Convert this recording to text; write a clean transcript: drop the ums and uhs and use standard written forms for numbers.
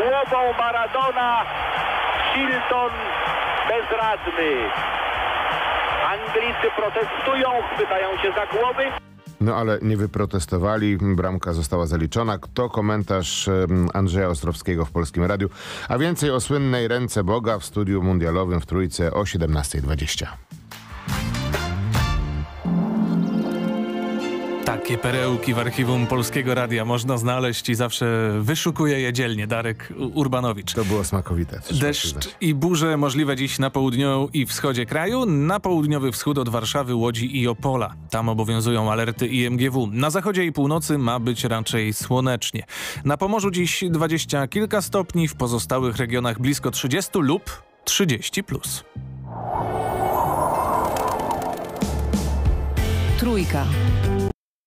głową Maradona, Shilton bezradny. Anglicy protestują, chwytają się za głowy. No ale nie wyprotestowali, bramka została zaliczona. To komentarz Andrzeja Ostrowskiego w Polskim Radiu. A więcej o słynnej ręce Boga w studiu mundialowym w Trójce o 17:20. Takie perełki w archiwum Polskiego Radia można znaleźć i zawsze wyszukuje je dzielnie Darek Urbanowicz. To było smakowite. Deszcz i burze możliwe dziś na południu i wschodzie kraju, na południowy wschód od Warszawy, Łodzi i Opola. Tam obowiązują alerty IMGW. Na zachodzie i północy ma być raczej słonecznie. Na Pomorzu dziś 20 kilka stopni, w pozostałych regionach blisko 30 lub 30+. Trójka.